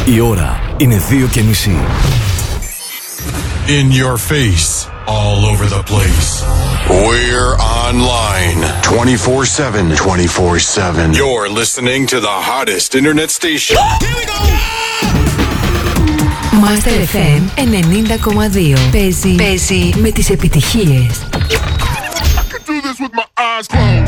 Η ώρα είναι 2:30. In your face, all over the place. We're online 24/7. 24/7. You're listening to the hottest internet station. Here we go! Master FM 90,2. Παίζει με τις επιτυχίες. I can do this with my eyes closed.